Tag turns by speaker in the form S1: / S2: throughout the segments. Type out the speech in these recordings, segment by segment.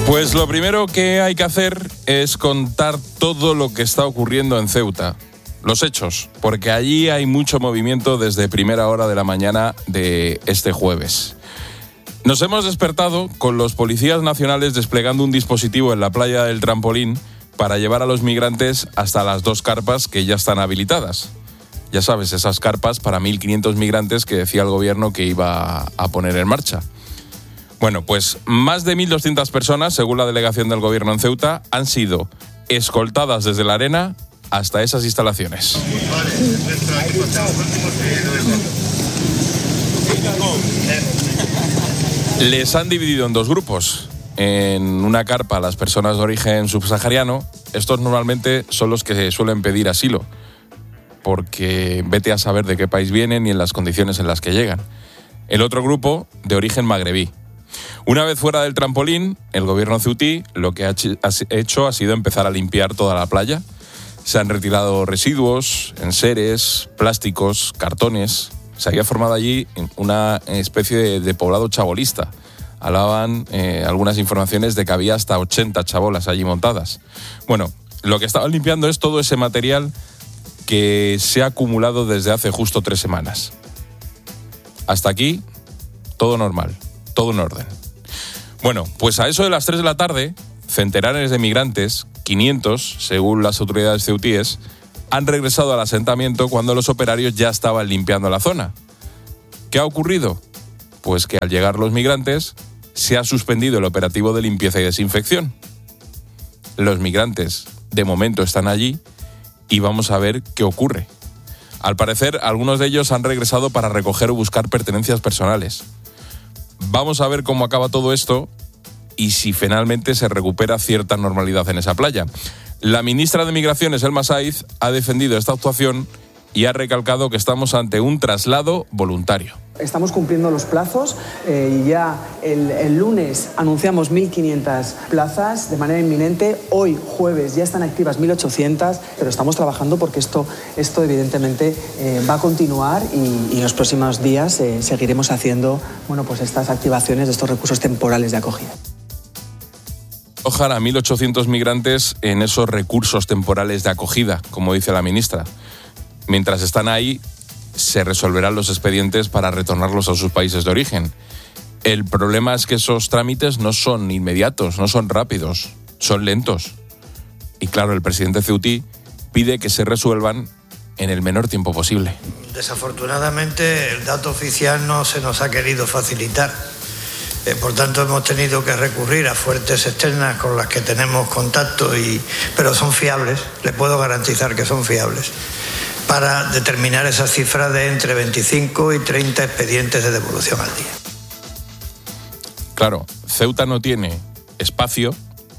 S1: Pues lo primero que hay que hacer es contar todo lo que está ocurriendo en Ceuta. Los hechos, porque allí hay mucho movimiento desde primera hora de la mañana de este jueves. Nos hemos despertado con los policías nacionales desplegando un dispositivo en la playa del Trampolín para llevar a los migrantes hasta las 2 carpas que ya están habilitadas. Ya sabes, esas carpas para 1.500 migrantes que decía el gobierno que iba a poner en marcha. Bueno, pues más de 1.200 personas, según la delegación del gobierno en Ceuta, han sido escoltadas desde la arena hasta esas instalaciones. Les han dividido en 2 grupos. En una carpa las personas de origen subsahariano. Estos normalmente son los que suelen pedir asilo, porque vete a saber de qué país vienen y en las condiciones en las que llegan. El otro grupo, de origen magrebí. Una vez fuera del trampolín, el gobierno ceutí lo que ha hecho ha sido empezar a limpiar toda la playa. Se han retirado residuos, enseres, plásticos, cartones. Se había formado allí una especie de poblado chabolista. Hablaban algunas informaciones de que había hasta 80 chabolas allí montadas. Bueno, lo que estaban limpiando es todo ese material que se ha acumulado desde hace justo 3 semanas. Hasta aquí, todo normal, todo en orden. Bueno, pues a eso de las 3 de la tarde, centenares de migrantes, 500, según las autoridades ceutíes, han regresado al asentamiento cuando los operarios ya estaban limpiando la zona. ¿Qué ha ocurrido? Pues que al llegar los migrantes, se ha suspendido el operativo de limpieza y desinfección. Los migrantes, de momento, están allí y vamos a ver qué ocurre. Al parecer, algunos de ellos han regresado para recoger o buscar pertenencias personales. Vamos a ver cómo acaba todo esto y si finalmente se recupera cierta normalidad en esa playa. La ministra de Migraciones, Elma Saiz, ha defendido esta actuación y ha recalcado que estamos ante un traslado voluntario.
S2: Estamos cumpliendo los plazos y ya el lunes anunciamos 1.500 plazas de manera inminente. Hoy, jueves, ya están activas 1.800, pero estamos trabajando porque esto evidentemente va a continuar y en los próximos días seguiremos haciendo pues estas activaciones de estos recursos temporales de acogida.
S1: Ojalá 1.800 migrantes en esos recursos temporales de acogida, como dice la ministra. Mientras están ahí, se resolverán los expedientes para retornarlos a sus países de origen. El problema es que esos trámites no son inmediatos, no son rápidos, son lentos. Y claro, el presidente ceutí pide que se resuelvan en el menor tiempo posible.
S3: Desafortunadamente, el dato oficial no se nos ha querido facilitar. Por tanto, hemos tenido que recurrir a fuentes externas con las que tenemos contacto, pero son fiables, les puedo garantizar que son fiables, para determinar esa cifra de entre 25 y 30 expedientes de devolución al día.
S1: Claro, Ceuta no tiene espacio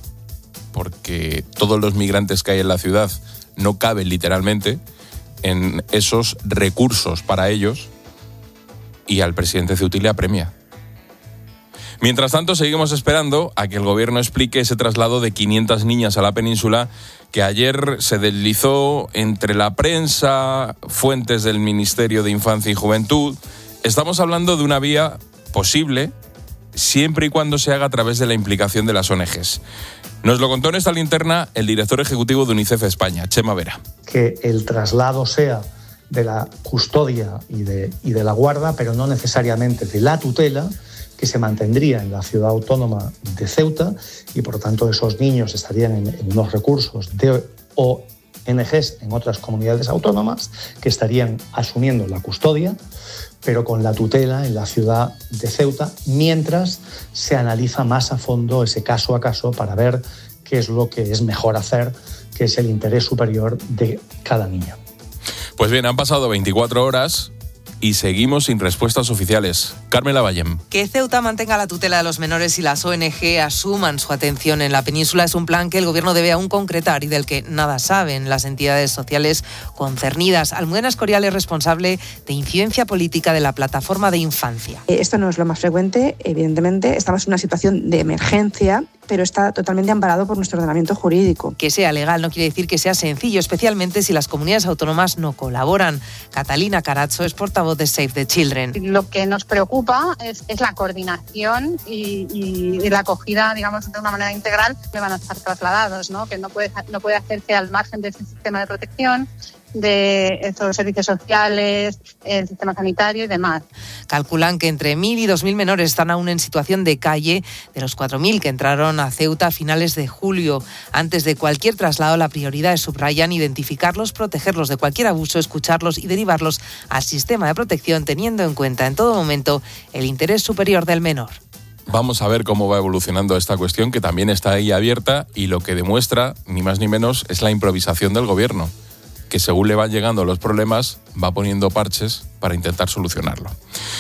S1: porque todos los migrantes que hay en la ciudad no caben literalmente en esos recursos para ellos y al presidente ceutí le apremia. Mientras tanto, seguimos esperando a que el gobierno explique ese traslado de 500 niñas a la península que ayer se deslizó entre la prensa, fuentes del Ministerio de Infancia y Juventud. Estamos hablando de una vía posible siempre y cuando se haga a través de la implicación de las ONGs. Nos lo contó en esta linterna el director ejecutivo de UNICEF España, Chema Vera.
S4: Que el traslado sea de la custodia y de la guarda, pero no necesariamente de la tutela, que se mantendría en la ciudad autónoma de Ceuta y, por tanto, esos niños estarían en unos recursos de ONGs en otras comunidades autónomas que estarían asumiendo la custodia, pero con la tutela en la ciudad de Ceuta, mientras se analiza más a fondo ese caso a caso para ver qué es lo que es mejor hacer, qué es el interés superior de cada niño.
S1: Pues bien, han pasado 24 horas y seguimos sin respuestas oficiales. Carmen Lavallem.
S5: Que Ceuta mantenga la tutela de los menores y las ONG asuman su atención en la península es un plan que el gobierno debe aún concretar y del que nada saben las entidades sociales concernidas. Almudena Escorial es responsable de incidencia política de la Plataforma de Infancia.
S6: Esto no es lo más frecuente, evidentemente. Estamos en una situación de emergencia pero está totalmente amparado por nuestro ordenamiento jurídico.
S5: Que sea legal no quiere decir que sea sencillo, especialmente si las comunidades autónomas no colaboran. Catalina Carazo es portavoz de Save the Children.
S7: Lo que nos preocupa es la coordinación y la acogida, digamos, de una manera integral que van a estar trasladados, ¿no? Que no puede hacerse al margen de ese sistema de protección, de estos servicios sociales, el sistema sanitario y demás.
S5: Calculan que entre 1.000 y 2.000 menores están aún en situación de calle, de los 4.000 que entraron a Ceuta a finales de julio. Antes de cualquier traslado, la prioridad es, subrayan, identificarlos, protegerlos de cualquier abuso, escucharlos y derivarlos al sistema de protección, teniendo en cuenta en todo momento el interés superior del menor.
S1: Vamos a ver cómo va evolucionando esta cuestión, que también está ahí abierta, y lo que demuestra, ni más ni menos, es la improvisación del gobierno, que según le van llegando los problemas, va poniendo parches para intentar solucionarlo.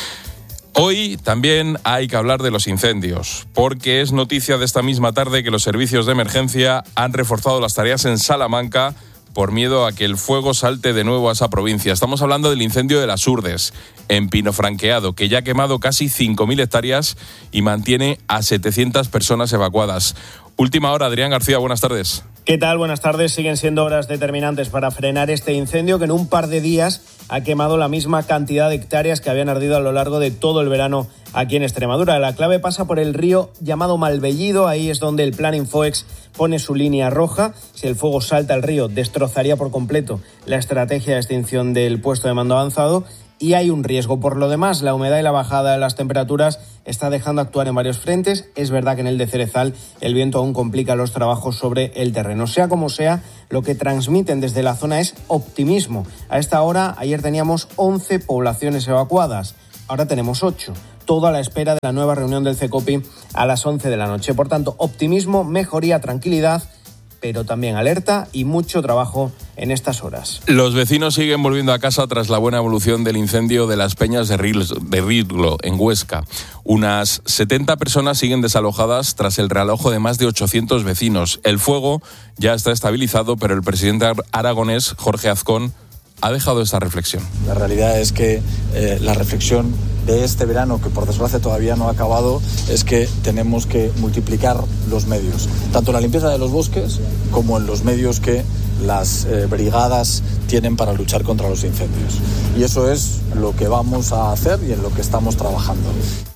S1: Hoy también hay que hablar de los incendios, porque es noticia de esta misma tarde que los servicios de emergencia han reforzado las tareas en Salamanca por miedo a que el fuego salte de nuevo a esa provincia. Estamos hablando del incendio de las Urdes, en Pinofranqueado, que ya ha quemado casi 5.000 hectáreas y mantiene a 700 personas evacuadas. Última hora, Adrián García, buenas tardes.
S8: ¿Qué tal? Buenas tardes. Siguen siendo horas determinantes para frenar este incendio que en un par de días ha quemado la misma cantidad de hectáreas que habían ardido a lo largo de todo el verano aquí en Extremadura. La clave pasa por el río llamado Malvellido. Ahí es donde el plan Infoex pone su línea roja. Si el fuego salta al río, destrozaría por completo la estrategia de extinción del puesto de mando avanzado. Y hay un riesgo. Por lo demás, la humedad y la bajada de las temperaturas está dejando actuar en varios frentes. Es verdad que en el de Cerezal el viento aún complica los trabajos sobre el terreno. Sea como sea, lo que transmiten desde la zona es optimismo. A esta hora, ayer teníamos 11 poblaciones evacuadas. Ahora tenemos 8. Todo a la espera de la nueva reunión del CECOPI a las 11 de la noche. Por tanto, optimismo, mejoría, tranquilidad, pero también alerta y mucho trabajo en estas horas.
S1: Los vecinos siguen volviendo a casa tras la buena evolución del incendio de las Peñas de Rilgo, en Huesca. Unas 70 personas siguen desalojadas tras el realojo de más de 800 vecinos. El fuego ya está estabilizado, pero el presidente aragonés, Jorge Azcón, ha dejado esta reflexión.
S9: La realidad es que la reflexión de este verano, que por desgracia todavía no ha acabado, es que tenemos que multiplicar los medios, tanto en la limpieza de los bosques como en los medios que las brigadas tienen para luchar contra los incendios. Y eso es lo que vamos a hacer y en lo que estamos trabajando.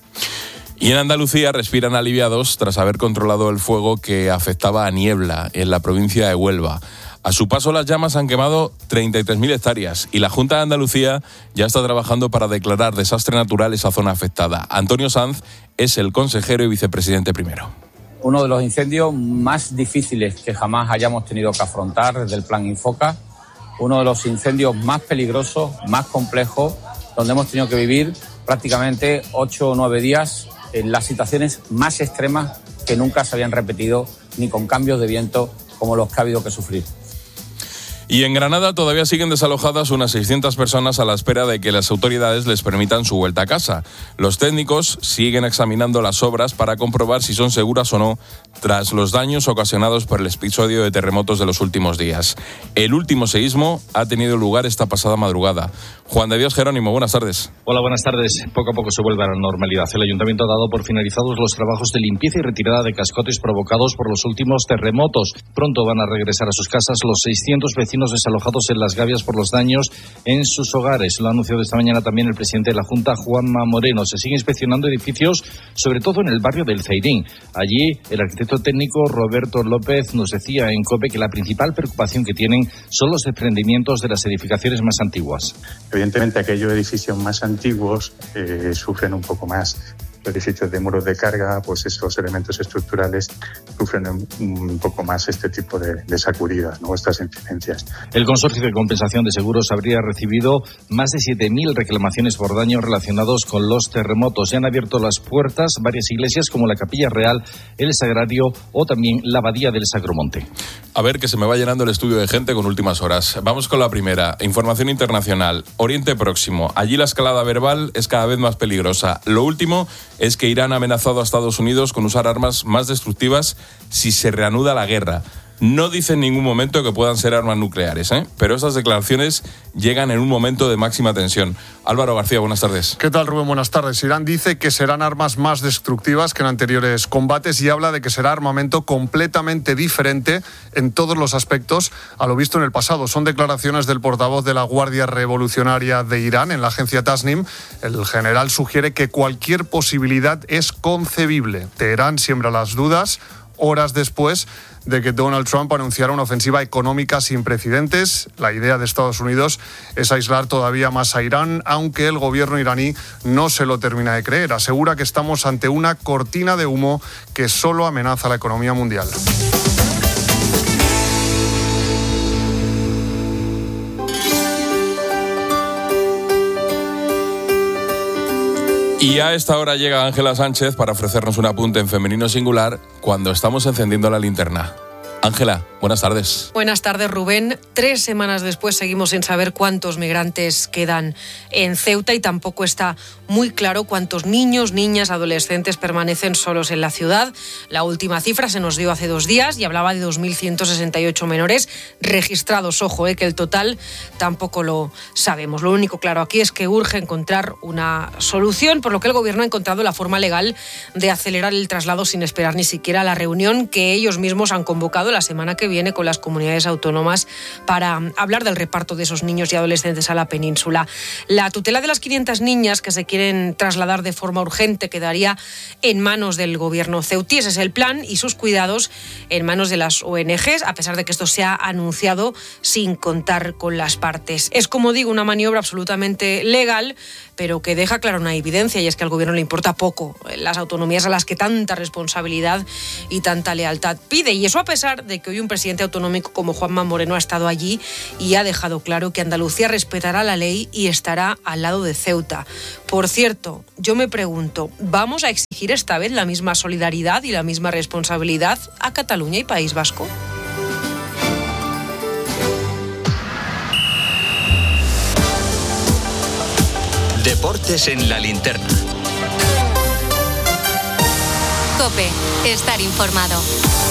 S1: Y en Andalucía respiran aliviados tras haber controlado el fuego que afectaba a Niebla, en la provincia de Huelva. A su paso, las llamas han quemado 33.000 hectáreas y la Junta de Andalucía ya está trabajando para declarar desastre natural esa zona afectada. Antonio Sanz es el consejero y vicepresidente primero.
S10: Uno de los incendios más difíciles que jamás hayamos tenido que afrontar desde el Plan Infoca, uno de los incendios más peligrosos, más complejos, donde hemos tenido que vivir prácticamente 8 o 9 días en las situaciones más extremas que nunca se habían repetido, ni con cambios de viento como los que ha habido que sufrir.
S1: Y en Granada todavía siguen desalojadas unas 600 personas a la espera de que las autoridades les permitan su vuelta a casa. Los técnicos siguen examinando las obras para comprobar si son seguras o no tras los daños ocasionados por el episodio de terremotos de los últimos días. El último seísmo ha tenido lugar esta pasada madrugada. Juan de Dios Jerónimo, buenas tardes.
S11: Hola, buenas tardes. Poco a poco se vuelve a la normalidad. El Ayuntamiento ha dado por finalizados los trabajos de limpieza y retirada de cascotes provocados por los últimos terremotos. Pronto van a regresar a sus casas los 600 vecinos desalojados en Las Gavias por los daños en sus hogares. Lo ha anunciado esta mañana también el presidente de la Junta, Juanma Moreno. Se sigue inspeccionando edificios, sobre todo en el barrio del Zairín. Allí, el arquitecto técnico Roberto López nos decía en COPE que la principal preocupación que tienen son los desprendimientos de las edificaciones más antiguas.
S12: Evidentemente, aquellos edificios más antiguos sufren un poco más. Los edificios de muros de carga, pues esos elementos estructurales sufren un poco más este tipo de sacudidas, ¿no? Estas incidencias.
S11: El Consorcio de Compensación de Seguros habría recibido más de 7.000 reclamaciones por daños relacionados con los terremotos. Se han abierto las puertas varias iglesias como la Capilla Real, el Sagrario o también la Abadía del Sacromonte.
S1: A ver, que se me va llenando el estudio de gente con últimas horas. Vamos con la primera. Información internacional. Oriente Próximo. Allí la escalada verbal es cada vez más peligrosa. Lo último es que Irán ha amenazado a Estados Unidos con usar armas más destructivas si se reanuda la guerra. No dice en ningún momento que puedan ser armas nucleares, pero esas declaraciones llegan en un momento de máxima tensión. Álvaro García, buenas tardes.
S13: ¿Qué tal, Rubén? Buenas tardes. Irán dice que serán armas más destructivas que en anteriores combates y habla de que será armamento completamente diferente en todos los aspectos a lo visto en el pasado. Son declaraciones del portavoz de la Guardia Revolucionaria de Irán en la agencia Tasnim. El general sugiere que cualquier posibilidad es concebible. Teherán siembra las dudas horas después de que Donald Trump anunciara una ofensiva económica sin precedentes. La idea de Estados Unidos es aislar todavía más a Irán, aunque el gobierno iraní no se lo termina de creer. Asegura que estamos ante una cortina de humo que solo amenaza la economía mundial.
S1: Y a esta hora llega Ángela Sánchez para ofrecernos un apunte en femenino singular cuando estamos encendiendo la linterna. Ángela, buenas tardes.
S14: Buenas tardes, Rubén. 3 semanas después seguimos sin saber cuántos migrantes quedan en Ceuta y tampoco está muy claro cuántos niños, niñas, adolescentes permanecen solos en la ciudad. La última cifra se nos dio hace 2 días y hablaba de 2.168 menores registrados. Ojo, que el total tampoco lo sabemos. Lo único claro aquí es que urge encontrar una solución, por lo que el Gobierno ha encontrado la forma legal de acelerar el traslado sin esperar ni siquiera la reunión que ellos mismos han convocado la semana que viene con las comunidades autónomas para hablar del reparto de esos niños y adolescentes a la península. La tutela de las 500 niñas que se quieren trasladar de forma urgente quedaría en manos del gobierno ceutí. Ese es el plan, y sus cuidados en manos de las ONGs, a pesar de que esto se ha anunciado sin contar con las partes. Es, como digo, una maniobra absolutamente legal, pero que deja clara una evidencia, y es que al gobierno le importa poco las autonomías a las que tanta responsabilidad y tanta lealtad pide. Y eso a pesar de que hoy un presidente autonómico como Juanma Moreno ha estado allí y ha dejado claro que Andalucía respetará la ley y estará al lado de Ceuta. Por cierto, yo me pregunto, ¿vamos a exigir esta vez la misma solidaridad y la misma responsabilidad a Cataluña y País Vasco?
S15: Deportes en la linterna.
S16: COPE, estar informado.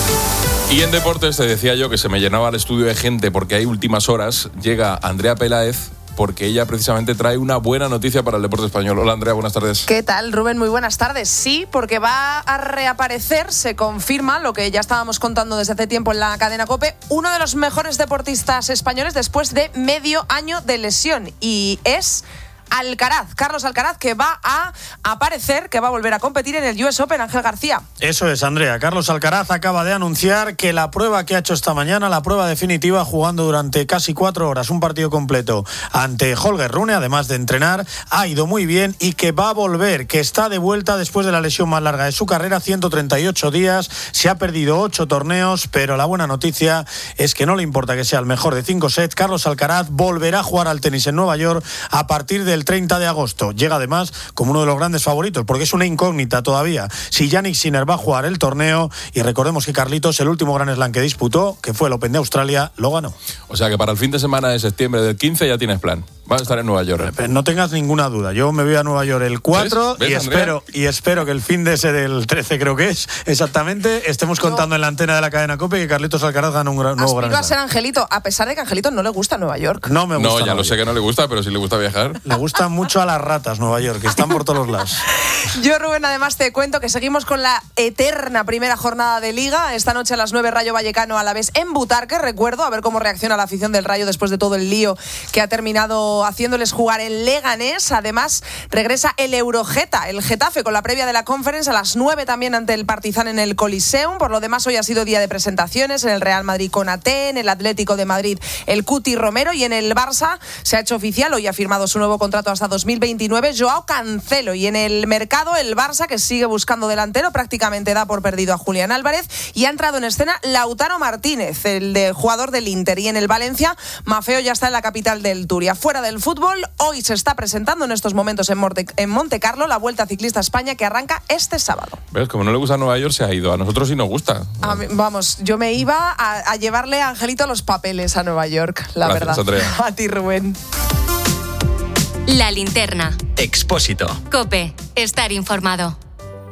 S1: Y en deportes te decía yo que se me llenaba el estudio de gente porque hay últimas horas. Llega Andrea Peláez porque ella precisamente trae una buena noticia para el deporte español. Hola, Andrea, buenas tardes.
S17: ¿Qué tal, Rubén? Muy buenas tardes. Sí, porque va a reaparecer, se confirma lo que ya estábamos contando desde hace tiempo en la cadena COPE, uno de los mejores deportistas españoles después de medio año de lesión, y es Alcaraz, Carlos Alcaraz, que va a aparecer, que va a volver a competir en el US Open. Ángel García.
S3: Eso es, Andrea. Carlos Alcaraz acaba de anunciar que la prueba que ha hecho esta mañana, la prueba definitiva, jugando durante casi 4 horas, un partido completo ante Holger Rune, además de entrenar, ha ido muy bien y que va a volver, que está de vuelta después de la lesión más larga de su carrera, 138 días, se ha perdido 8 torneos, pero la buena noticia es que no le importa que sea el mejor de 5 sets. Carlos Alcaraz volverá a jugar al tenis en Nueva York a partir del 30 de agosto. Llega además como uno de los grandes favoritos, porque es una incógnita todavía si Jannik Sinner va a jugar el torneo, y recordemos que Carlitos, el último Grand Slam que disputó, que fue el Open de Australia, lo ganó.
S1: O sea que para el fin de semana de septiembre del 15 ya tienes plan. Vas a estar en Nueva York.
S3: No tengas ninguna duda. Yo me voy a Nueva York el 4 ¿Ves, y espero que el fin de ese del 13, creo que es, exactamente, estemos contando en la antena de la cadena COPE que Carlitos Alcaraz gana un nuevo Grand Slam.
S17: Aspiro a ser Angelito, a pesar de que a Angelito no le gusta Nueva York.
S3: No me gusta.
S1: No, ya lo sé que no le gusta, pero sí le gusta viajar.
S3: Le gustan mucho a las ratas Nueva York, que están por todos los lados.
S17: Yo, Rubén, además te cuento que seguimos con la eterna primera jornada de Liga. Esta noche a las 9, Rayo Vallecano Alavés en Butarque. Recuerdo, a ver cómo reacciona la afición del Rayo después de todo el lío que ha terminado haciéndoles jugar en Leganés. Además, regresa el Eurogeta, el Getafe, con la previa de la Conference a las 9 también ante el Partizan en el Coliseum. Por lo demás, hoy ha sido día de presentaciones en el Real Madrid con Até, en el Atlético de Madrid el Cuti Romero, y en el Barça se ha hecho oficial, hoy ha firmado su nuevo contrato hasta 2029, Joao Cancelo. Y en el mercado, el Barça, que sigue buscando delantero, prácticamente da por perdido a Julián Álvarez, y ha entrado en escena Lautaro Martínez, el jugador del Inter. Y en el Valencia, Maffeo ya está en la capital del Turia. Fuera del fútbol, hoy se está presentando en estos momentos en Montecarlo la Vuelta Ciclista a España, que arranca este sábado.
S1: ¿Ves? Como no le gusta Nueva York, se ha ido. A nosotros sí nos gusta.
S17: Vamos, yo me iba a llevarle a Angelito los papeles a Nueva York, la
S1: Gracias,
S17: verdad.
S1: Andrea.
S17: A ti, Rubén.
S16: La linterna.
S15: Expósito.
S16: COPE, estar informado.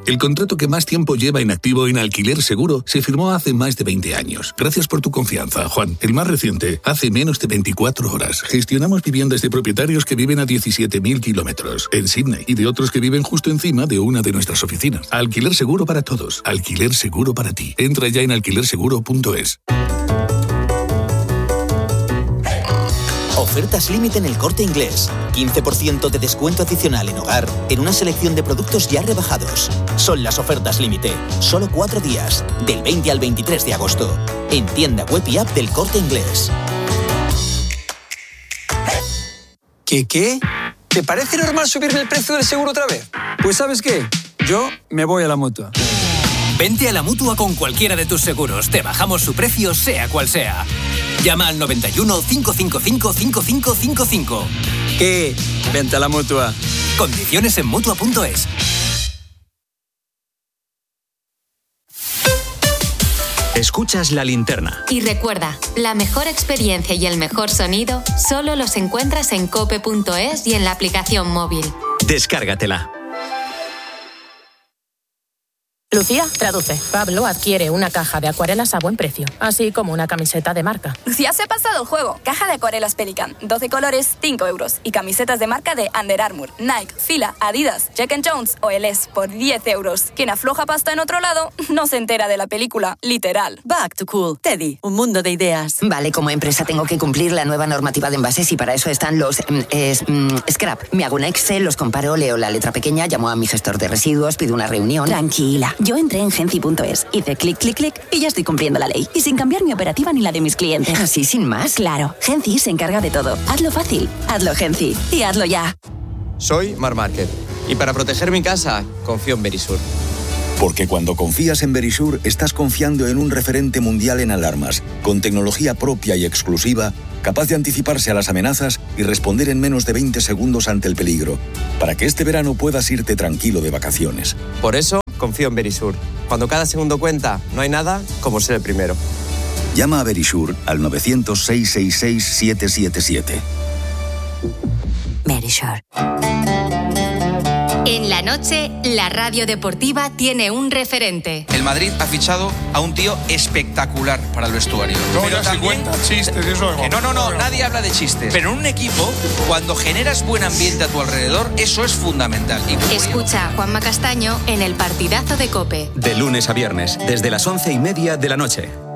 S18: El contrato que más tiempo lleva en activo en Alquiler Seguro se firmó hace más de 20 años. Gracias por tu confianza, Juan. El más reciente, hace menos de 24 horas. Gestionamos viviendas de propietarios que viven a 17.000 kilómetros en Sydney y de otros que viven justo encima de una de nuestras oficinas. Alquiler Seguro para todos. Alquiler Seguro para ti. Entra ya en alquilerseguro.es.
S19: Ofertas límite en El Corte Inglés. 15% de descuento adicional en hogar en una selección de productos ya rebajados. Son las ofertas límite. Solo 4 días. Del 20 al 23 de agosto. En tienda web y app del Corte Inglés.
S20: ¿Qué? ¿Te parece normal subirme el precio del seguro otra vez? Pues ¿sabes qué? Yo me voy a la Mutua.
S21: Vente a la Mutua con cualquiera de tus seguros. Te bajamos su precio, sea cual sea. Llama al 91 555 5555.
S20: ¿Qué? Vente a la Mutua.
S21: Condiciones en Mutua.es.
S15: Escuchas La Linterna.
S16: Y recuerda, la mejor experiencia y el mejor sonido solo los encuentras en cope.es y en la aplicación móvil.
S15: Descárgatela.
S22: Lucía, traduce. Pablo adquiere una caja de acuarelas a buen precio, así como una camiseta de marca.
S23: Lucía se ha pasado el juego. Caja de acuarelas Pelican, 12 colores, 5 euros. Y camisetas de marca de Under Armour, Nike, Fila, Adidas, Jack & Jones o LS por 10 euros. Quien afloja pasta en otro lado no se entera de la película, literal.
S24: Back to Cool. Teddy, un mundo de ideas.
S25: Vale, como empresa tengo que cumplir la nueva normativa de envases y para eso están los scrap. Me hago un Excel, los comparo, leo la letra pequeña, llamo a mi gestor de residuos, pido una reunión.
S24: Tranquila. Yo entré en Genci.es, hice clic, clic, clic y ya estoy cumpliendo la ley. Y sin cambiar mi operativa ni la de mis clientes.
S25: ¿Así sin más?
S24: Claro, Genci se encarga de todo. Hazlo fácil, hazlo Genci y hazlo ya.
S26: Soy Mar Márquez y para proteger mi casa confío en Verisur.
S27: Porque cuando confías en Verisur, estás confiando en un referente mundial en alarmas, con tecnología propia y exclusiva, capaz de anticiparse a las amenazas y responder en menos de 20 segundos ante el peligro, para que este verano puedas irte tranquilo de vacaciones.
S26: Por eso, confío en Verisur. Cuando cada segundo cuenta, no hay nada como ser el primero.
S27: Llama a Verisur al 900-666-777.
S16: Verisur. En la noche, la radio deportiva tiene un referente.
S28: El Madrid ha fichado a un tío espectacular para el vestuario.
S29: Pero también chistes, eso es.
S28: No, nadie habla de chistes. Pero en un equipo, cuando generas buen ambiente a tu alrededor, eso es fundamental.
S16: Escucha a Juanma Castaño en El Partidazo de COPE.
S15: De lunes a viernes, desde las 11:30 de la noche.